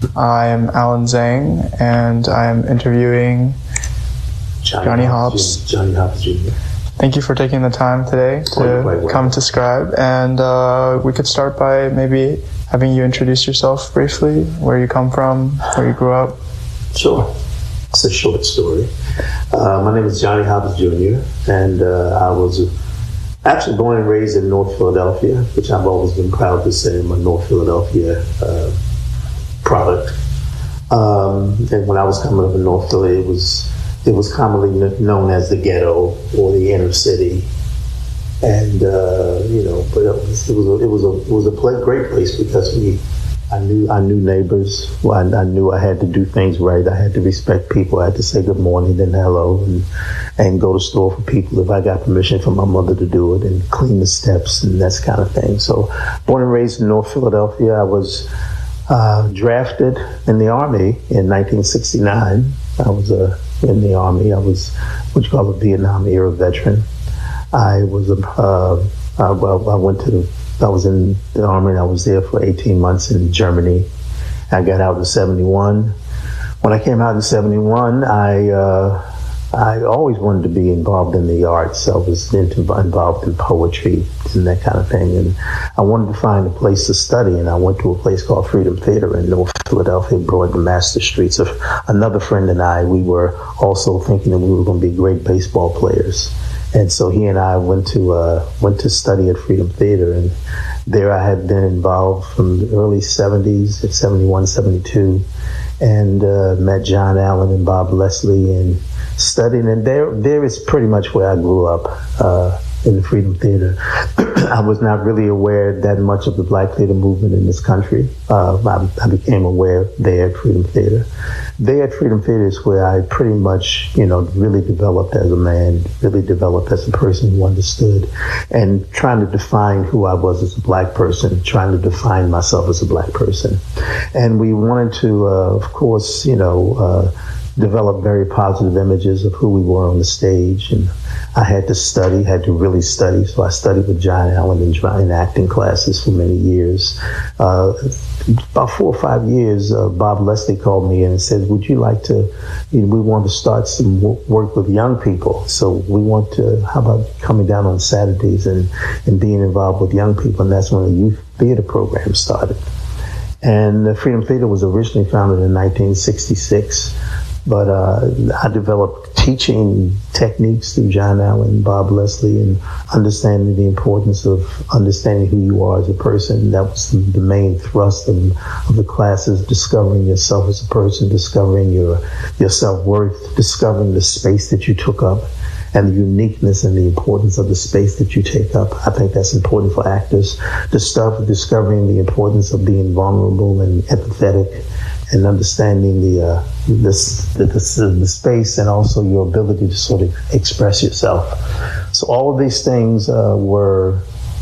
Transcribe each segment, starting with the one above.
I'm Alan Zhang, and I'm interviewing Johnny Hobbs. Johnny Hobbs Jr. Thank you for taking the time today to come to Scribe. And we could start by maybe having you introduce yourself briefly, where you come from, where you grew up. Sure. It's a short story. My name is Johnny Hobbs Jr., and I was actually born and raised in North Philadelphia, which I've always been proud to say I'm a North Philadelphia product. And when I was coming up in North Philly, it was commonly known as the ghetto or the inner city, and but it was a great place because I knew neighbors. Well, I knew I had to do things right. I had to respect people. I had to say good morning, then hello, and go to store for people if I got permission from my mother to do it, and clean the steps and that kind of thing. So, born and raised in North Philadelphia, I was drafted in the Army in 1969. I was in the Army. I was what you call a Vietnam era veteran. I was I was in the Army, and I was there for 18 months in Germany. I got out in 71. When I came out in 71, I always wanted to be involved in the arts. I was involved in poetry and that kind of thing. And I wanted to find a place to study, and I went to a place called Freedom Theater in North Philadelphia, Broad and Master Streets. Another friend and I, we were also thinking that we were going to be great baseball players. And so he and I went to study at Freedom Theater, and there I had been involved from the early 70s, at 71, 72, and met John Allen and Bob Leslie and studied. And there is pretty much where I grew up, in the Freedom Theater. I was not really aware that much of the Black theater movement in this country. I became aware there at Freedom Theater. There at Freedom Theater is where I pretty much, really developed as a man, really developed as a person who understood, and trying to define who I was as a Black person, trying to define myself as a Black person. And we wanted to, of course, develop very positive images of who we were on the stage. And I had to really study. So I studied with John Allen in acting classes for many years. About 4 or 5 years, Bob Leslie called me and said, would you like to, we want to start some work with young people. So we want to, how about coming down on Saturdays and being involved with young people? And that's when the youth theater program started. And the Freedom Theater was originally founded in 1966. But I developed teaching techniques through John Allen, Bob Leslie, and understanding the importance of understanding who you are as a person. That was the main thrust of the classes: discovering yourself as a person, discovering your self-worth, discovering the space that you took up, and the uniqueness and the importance of the space that you take up. I think that's important for actors. Discovering the importance of being vulnerable and empathetic, and understanding the space, and also your ability to sort of express yourself. So all of these things were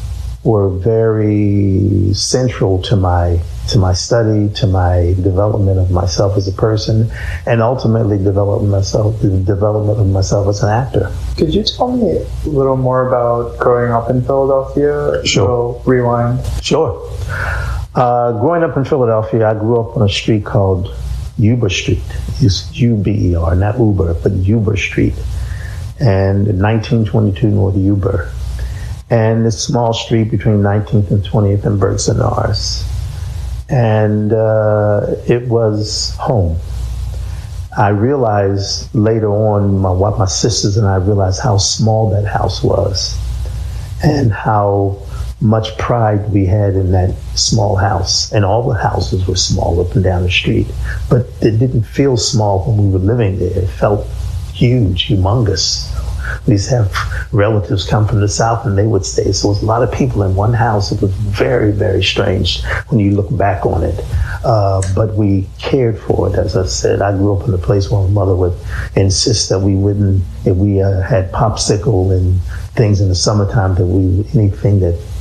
very central to my study, to my development of myself as a person, and ultimately the development of myself as an actor. Could you tell me a little more about growing up in Philadelphia? Sure. Rewind. Sure. Growing up in Philadelphia, I grew up on a street called Uber Street. It's U-B-E-R, not Uber, but Uber Street. And 1922 North Uber. And this small street between 19th and 20th and Bergson-Ars. And it was home. I realized later on, my sisters and I realized how small that house was, and how much pride we had in that small house. And all the houses were small up and down the street, but it didn't feel small when we were living there. It felt huge, humongous. We used to have relatives come from the South, and they would stay. So it was a lot of people in one house. It was very, very strange when you look back on it. But we cared for it. As I said, I grew up in a place where my mother would insist that we wouldn't, if we had popsicle and things in the summertime, that anything that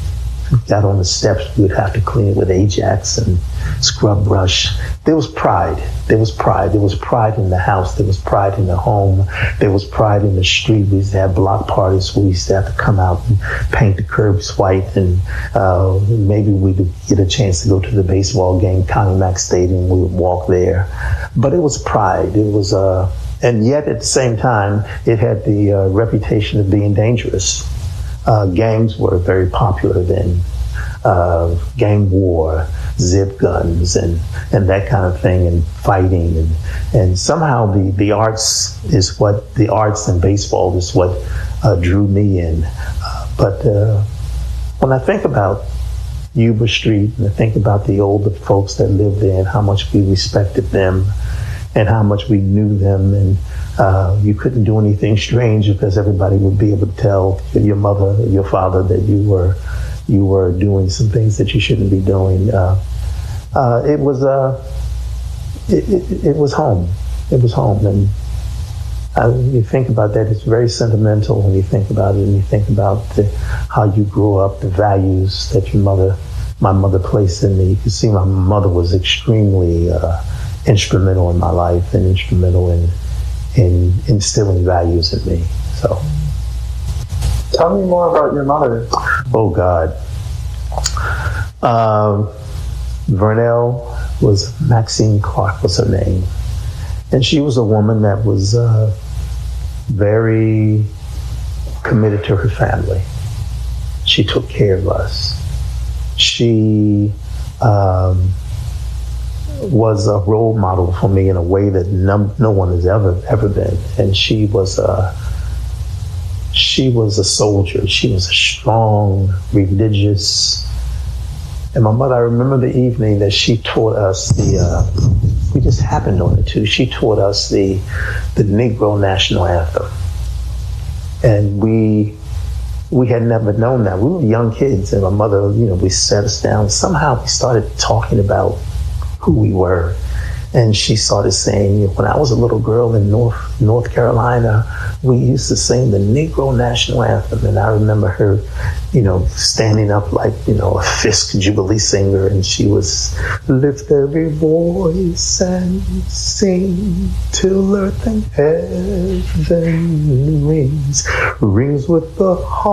got on the steps, we would have to clean it with Ajax and scrub brush. There was pride. There was pride. There was pride in the house. There was pride in the home. There was pride in the street. We used to have block parties where we used to have to come out and paint the curbs white, and maybe we would get a chance to go to the baseball game, Connie Mack Stadium. We would walk there. But it was pride. It was, and yet at the same time, it had the reputation of being dangerous. Gangs were very popular then. Gang war, zip guns, and that kind of thing, and fighting, and somehow the arts and baseball is what drew me in. But when I think about Yuba Street, and I think about the older folks that lived there and how much we respected them and how much we knew them, and you couldn't do anything strange because everybody would be able to tell your mother, your father that you were doing some things that you shouldn't be doing. It was home. It was home, and when you think about that, it's very sentimental when you think about it, and you think about how you grew up, the values that my mother placed in me. You can see my mother was extremely instrumental in my life and instrumental in instilling values in me. So, tell me more about your mother. Oh God, Vernell Maxine Clark was her name, and she was a woman that was very committed to her family. She took care of us. She was a role model for me in a way that no one has ever been. And she was a soldier. She was a strong, religious. And my mother, I remember the evening that she taught us we just happened on it too. She taught us the Negro National Anthem. And we had never known that. We were young kids, and my mother, we sat us down. Somehow we started talking about who we were. And she started saying, when I was a little girl in North Carolina, we used to sing the Negro National Anthem. And I remember her, standing up like, a Fisk Jubilee singer. And she was, lift every voice and sing till earth and heaven rings with the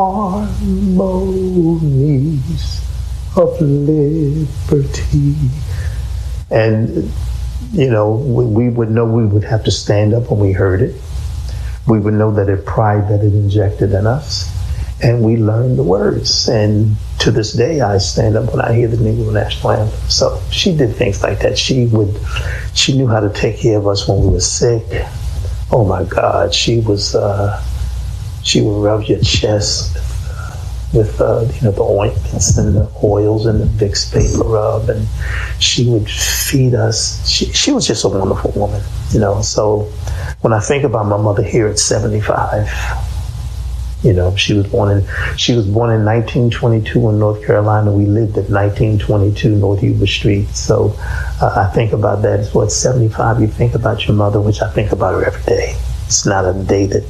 harmonies of liberty. And, we would know we would have to stand up when we heard it. We would know that it pride that it injected in us. And we learned the words. And to this day, I stand up when I hear the Negro National Anthem. So she did things like that. She knew how to take care of us when we were sick. Oh my God, she would rub your chest with the ointments and the oils and the Vicks Vapor Rub, and she would feed us. She was just a wonderful woman, So when I think about my mother here at 75, she was born in 1922 in North Carolina. We lived at 1922 North Yuba Street. So I think about that. It's 75. You think about your mother, which I think about her every day. It's not a day that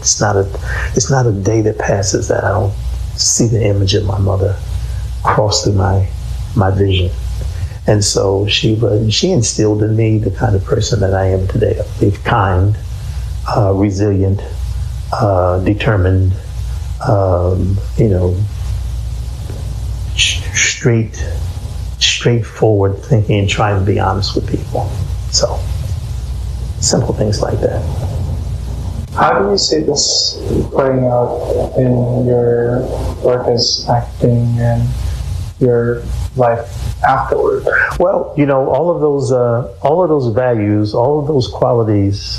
passes that I don't see the image of my mother cross through my vision. And so she instilled in me the kind of person that I am today. I believe kind, resilient, determined, straightforward thinking and trying to be honest with people. So simple things like that. How do you see this playing out in your work as acting and your life afterward? Well, all of those values, all of those qualities,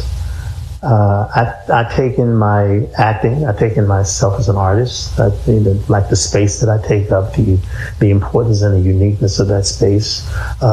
I take in my acting. I take in myself as an artist. Like the space that I take up, the importance and the uniqueness of that space,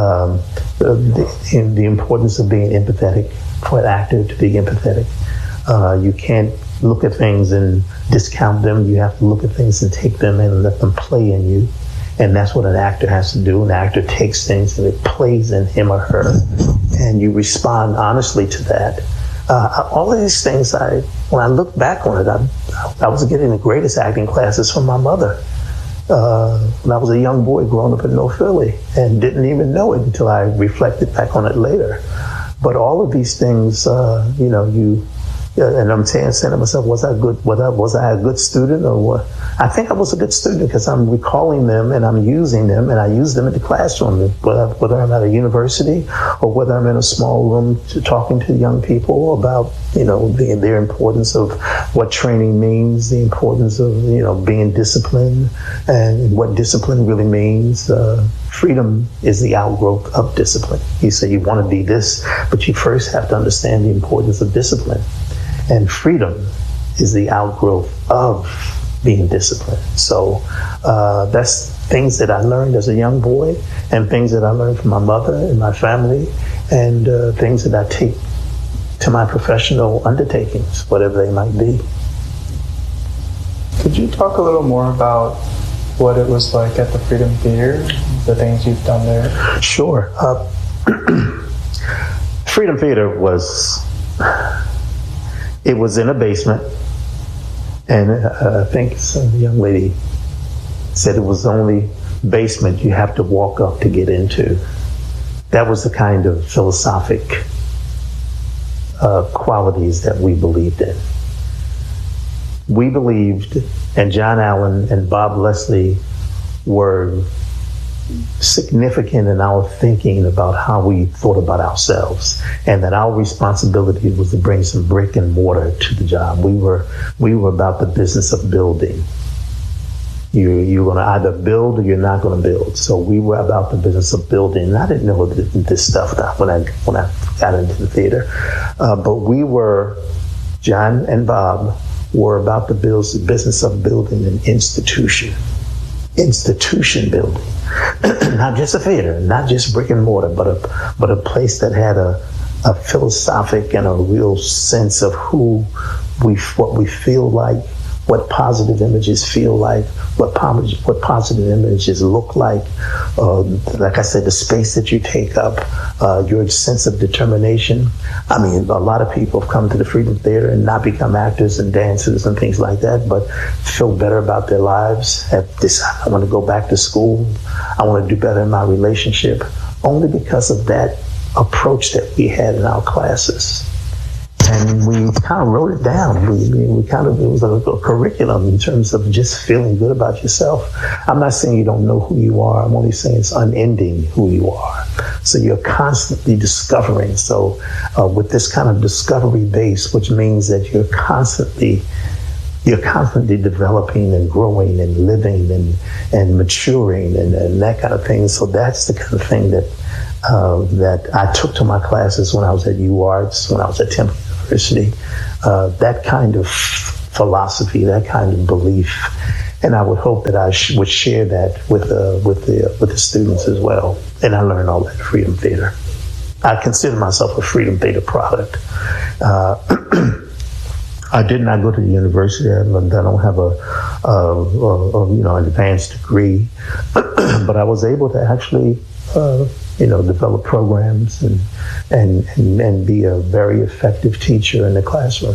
the importance of being empathetic, for an actor to be empathetic. You can't look at things and discount them. You have to look at things and take them and let them play in you. And that's what an actor has to do. An actor takes things and it plays in him or her. And you respond honestly to that. All of these things, when I look back on it, I was getting the greatest acting classes from my mother. when I was a young boy growing up in North Philly, and didn't even know it until I reflected back on it later. But all of these things, and I'm saying to myself, was I a good student, or what? I think I was a good student because I'm recalling them and I'm using them, and I use them in the classroom, whether I'm at a university or whether I'm in a small room talking to young people about, their importance of what training means, the importance of, being disciplined and what discipline really means. Freedom is the outgrowth of discipline. You say you want to be this, but you first have to understand the importance of discipline. And freedom is the outgrowth of being disciplined. So that's things that I learned as a young boy, and things that I learned from my mother and my family, and things that I take to my professional undertakings, whatever they might be. Could you talk a little more about what it was like at the Freedom Theater, the things you've done there? Sure. Freedom Theater was in a basement, and I think some young lady said it was the only basement you have to walk up to get into. That was the kind of philosophic qualities that we believed in. We believed, and John Allen and Bob Leslie were significant in our thinking about how we thought about ourselves, and that our responsibility was to bring some brick and mortar to the job. We were about the business of building. You're going to either build or you're not going to build. So we were about the business of building. And I didn't know this stuff when I got into the theater, but John and Bob were about the business of building an institution building. Not just a theater, not just brick and mortar, but a place that had a philosophic and a real sense of what we feel like, what positive images feel like, what positive images look like. Like I said, the space that you take up, your sense of determination. I mean, a lot of people have come to the Freedom Theater and not become actors and dancers and things like that, but feel better about their lives, have decided, I want to go back to school, I want to do better in my relationship, only because of that approach that we had in our classes. And we kind of wrote it down. It was a curriculum in terms of just feeling good about yourself. I'm not saying you don't know who you are. I'm only saying it's unending who you are. So you're constantly discovering. So with this kind of discovery base, which means that you're constantly developing and growing and living and maturing and that kind of thing. So that's the kind of thing that I took to my classes when I was at UArts, when I was at Temple University, that kind of philosophy, that kind of belief, and I would hope that I would share that with the students as well. And I learned all that at Freedom Theater. I consider myself a Freedom Theater product. I did not go to the university. I don't have an advanced degree, but I was able to actually develop programs and be a very effective teacher in the classroom.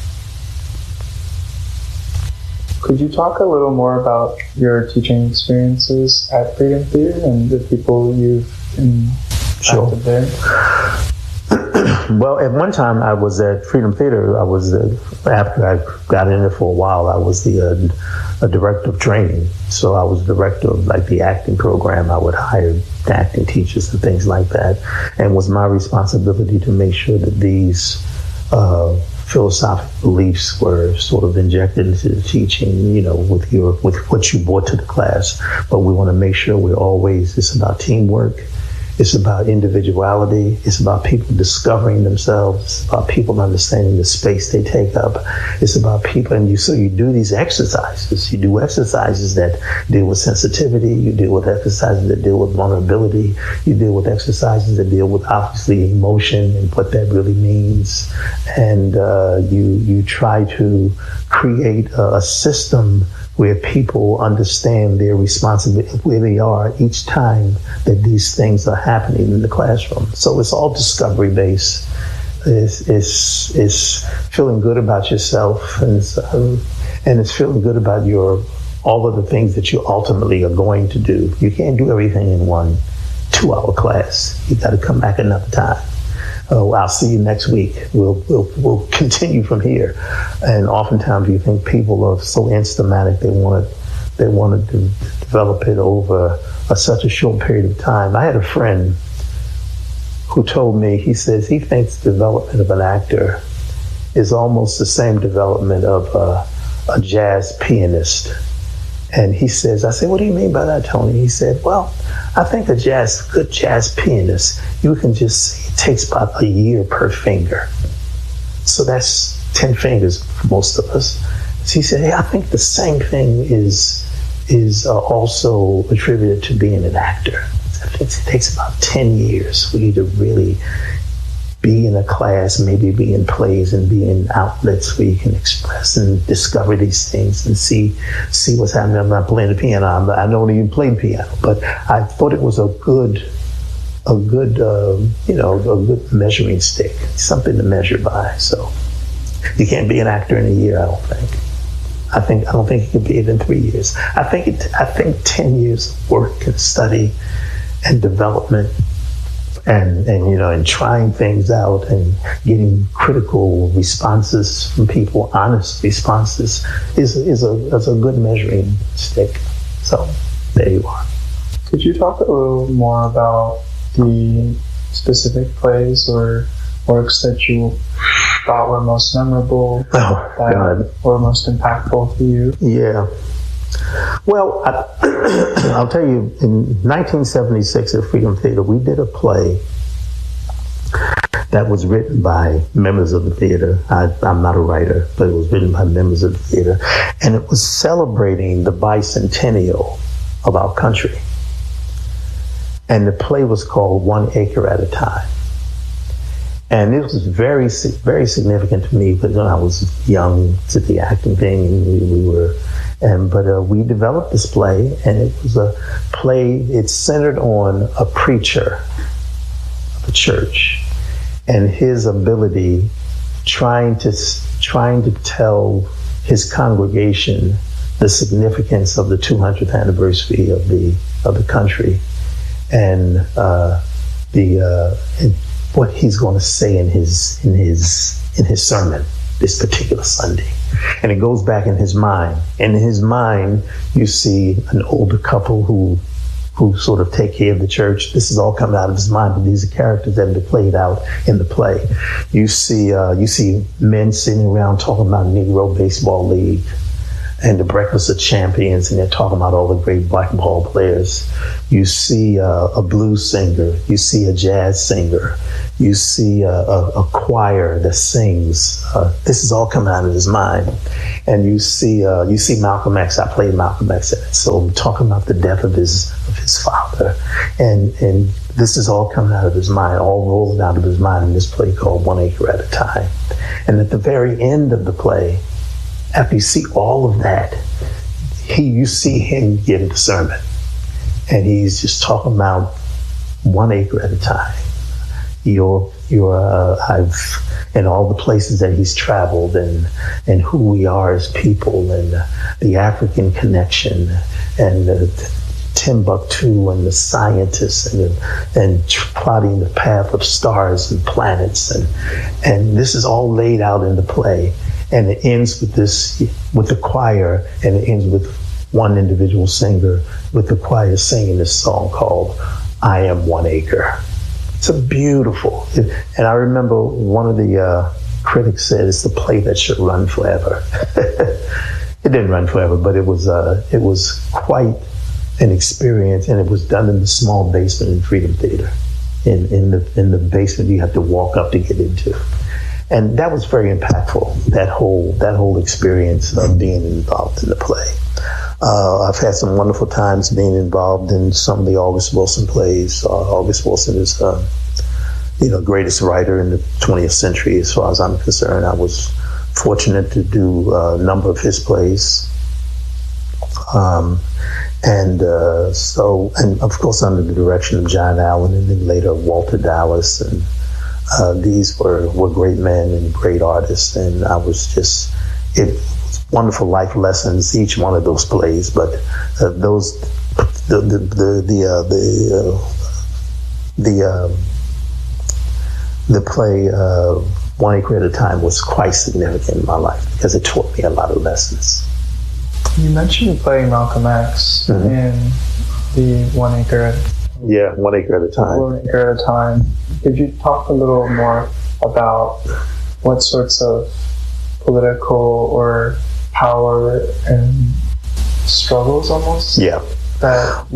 Could you talk a little more about your teaching experiences at Freedom Theater and the people you've impacted there? Well, at one time I was at Freedom Theater. After I got in there for a while, I was the director of training. So I was director of the acting program. I would hire acting teachers and things like that. And it was my responsibility to make sure that these philosophic beliefs were sort of injected into the teaching, with what you brought to the class. But we want to make sure it's about teamwork. It's about individuality. It's about people discovering themselves. It's about people understanding the space they take up. It's about people, so you do these exercises. You do exercises that deal with sensitivity. You deal with exercises that deal with vulnerability. You deal with exercises that deal with, obviously, emotion and what that really means. And you try to create a system where people understand their responsibility, where they are each time that these things are happening in the classroom. So it's all discovery based. It's feeling good about yourself, and it's feeling good about your all of the things that you ultimately are going to do. You can't do everything in one 2-hour class. You got to come back another time. I'll see you next week. We'll continue from here. And oftentimes you think people are so instamatic, they want to develop it over such a short period of time. I had a friend who told me, he says he thinks development of an actor is almost the same development of a jazz pianist. And he says, I said, what do you mean by that, Tony? He said, well, I think a good jazz pianist, you can just see it takes about a year per finger. So that's 10 fingers for most of us. So he said, hey, I think the same thing is also attributed to being an actor. I think it takes about 10 years for you to really be in a class, maybe be in plays and be in outlets where you can express and discover these things and see what's happening. I'm not playing the piano. I don't even play the piano, but I thought it was a good measuring stick, something to measure by. So you can't be an actor in a year, I don't think. I don't think you can be it in 3 years. I think 10 years of work and study and development and trying things out and getting critical responses from people, honest responses, is a good measuring stick. So there you are. Could you talk a little more about the specific plays or works that you thought were most memorable, or most impactful to you? Yeah. Well, I'll tell you, in 1976 at Freedom Theater, we did a play that was written by members of the theater. I'm not a writer, but it was written by members of the theater. And it was celebrating the bicentennial of our country. And the play was called 1 Acre at a Time. And it was very, very significant to me because I was young to the acting thing, and we developed this play, and it was a play. It's centered on a preacher of a church and his ability trying to tell his congregation the significance of the 200th anniversary of the country, and what he's going to say in his sermon this particular Sunday. And it goes back in his mind. And in his mind, you see an older couple who sort of take care of the church. This is all coming out of his mind, but these are characters that have been played out in the play. You see men sitting around talking about Negro Baseball League and the Breakfast of Champions, and they're talking about all the great black ball players. You see a blues singer. You see a jazz singer. You see a choir that sings. This is all coming out of his mind. And you see Malcolm X. I played Malcolm X in it. So I'm talking about the death of his father. And this is all coming out of his mind, all rolling out of his mind in this play called 1 Acre at a Time. And at the very end of the play, after you see all of that, you see him give the sermon. And he's just talking about 1 acre at a time. And all the places that he's traveled, and who we are as people, and the African connection, and Timbuktu, and the scientists, and plotting the path of stars and planets, and this is all laid out in the play. And it ends with the choir, and it ends with one individual singer with the choir singing this song called I Am 1 Acre. It's a beautiful, and I remember one of the critics said it's the play that should run forever. It didn't run forever, but it was quite an experience, and it was done in the small basement in Freedom Theater. In the basement you have to walk up to get into. And that was very impactful, that whole experience of being involved in the play. I've had some wonderful times being involved in some of the August Wilson plays. August Wilson is, greatest writer in the 20th century, as far as I'm concerned. I was fortunate to do a number of his plays. And of course under the direction of John Allen, and then later Walter Dallas, and these were great men and great artists, and it was wonderful life lessons, each one of those plays, but the play 1 Acre at a Time was quite significant in my life because it taught me a lot of lessons. You mentioned playing Malcolm X in the 1 Acre. 1 Acre at a Time. 1 Acre at a Time. Could you talk a little more about what sorts of political or power and struggles almost? Yeah. That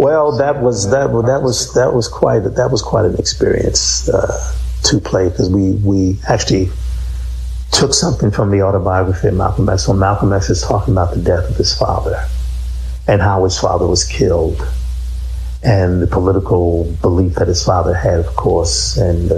was quite an experience to play, because we actually took something from the autobiography of Malcolm X. When Malcolm X is talking about the death of his father and how his father was killed, and the political belief that his father had, of course, and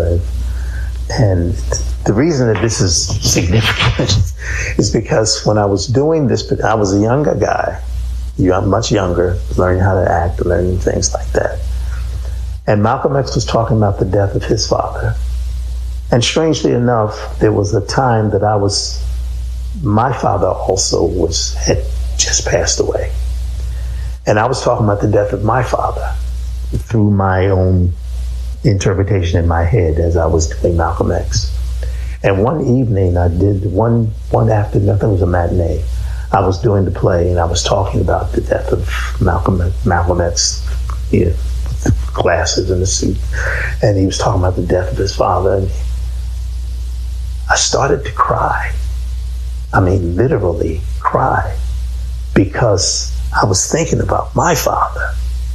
the reason that this is significant is because when I was doing this, I was a younger guy, much younger, learning how to act, learning things like that. And Malcolm X was talking about the death of his father. And strangely enough, there was a time that my father also had just passed away. And I was talking about the death of my father through my own interpretation in my head as I was doing Malcolm X. And one evening I did, one afternoon, I think it was a matinee, I was doing the play and I was talking about the death of Malcolm X, with the glasses and the suit. And he was talking about the death of his father. And I started to cry. I mean, literally cry, because I was thinking about my father.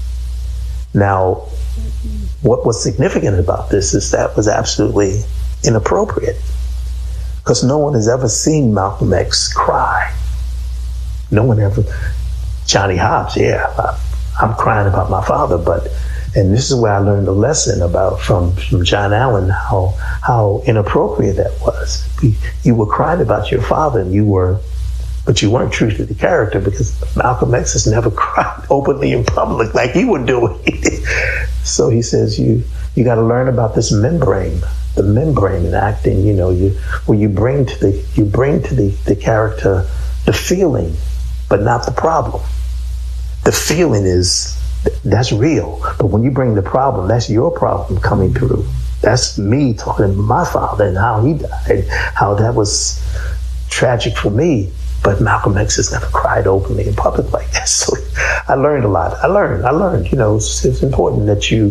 Now, what was significant about this is that was absolutely inappropriate, because no one has ever seen Malcolm X cry. No one ever. Johnny Hobbs, I'm crying about my father, and this is where I learned a lesson from John Allen, how inappropriate that was. You were crying about your father, but you weren't true to the character, because Malcolm X has never cried openly in public like you were doing. So he says, you got to learn about this membrane, the membrane in acting. Where you bring to the character the feeling, but not the problem. The feeling that's real, but when you bring the problem, that's your problem coming through. That's me talking about my father and how he died, how that was tragic for me. But Malcolm X has never cried openly in public like that. So I learned a lot. I learned. It's important that you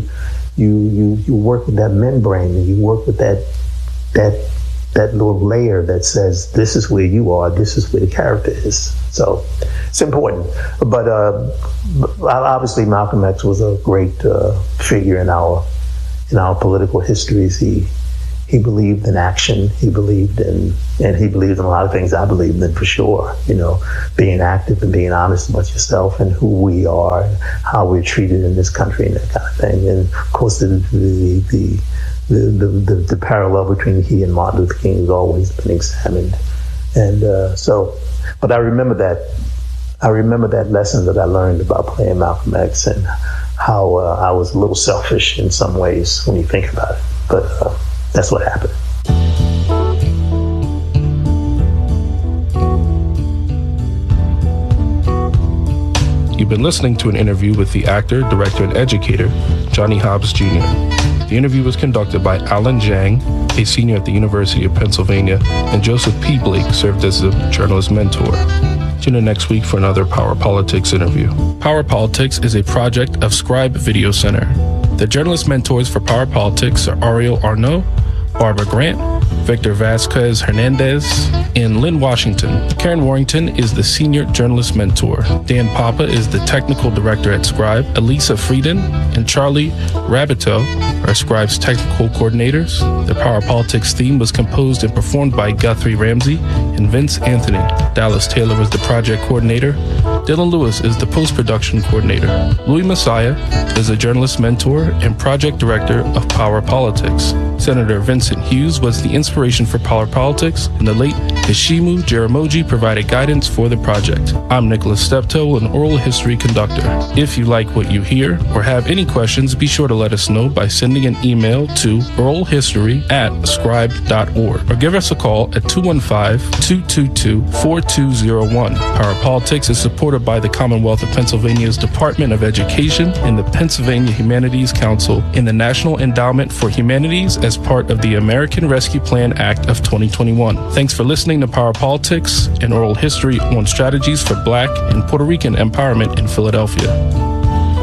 work with that membrane, and you work with that little layer that says, this is where you are, this is where the character is. So it's important. But obviously Malcolm X was a great figure in our political histories. He believed in action. He believed in a lot of things I believed in, for sure. Being active and being honest about yourself and who we are and how we're treated in this country and that kind of thing. And of course, the parallel between he and Martin Luther King has always been examined. And but I remember that lesson that I learned about playing Malcolm X, and how I was a little selfish in some ways when you think about it. But that's what happened. You've been listening to an interview with the actor, director, and educator, Johnny Hobbs Jr. The interview was conducted by Alan Zhang, a senior at the University of Pennsylvania, and Joseph P. Blake served as a journalist mentor. Tune in next week for another Power Politics interview. Power Politics is a project of Scribe Video Center. The journalist mentors for Power Politics are Ariel Arnaud, Barbara Grant, Victor Vasquez Hernandez, and Lynn Washington. Karen Warrington is the senior journalist mentor. Dan Papa is the technical director at Scribe. Elisa Frieden and Charlie Rabito are Scribe's technical coordinators. The Power Politics theme was composed and performed by Guthrie Ramsey and Vince Anthony. Dallas Taylor was the project coordinator. Dylan Lewis is the post-production coordinator. Louis Messiah is a journalist mentor and project director of Power Politics. Senator Vincent Hughes was the inspiration for Power Politics, and the late Ishimu Jaramogi provided guidance for the project. I'm Nicholas Steptoe, an oral history conductor. If you like what you hear or have any questions, be sure to let us know by sending an email to oralhistory@scribe.org or give us a call at 215-222-4201. Power Politics is supported by the Commonwealth of Pennsylvania's Department of Education and the Pennsylvania Humanities Council and the National Endowment for Humanities as part of the American Rescue Plan Act of 2021. Thanks for listening to Power Politics and Oral History on strategies for Black and Puerto Rican empowerment in Philadelphia.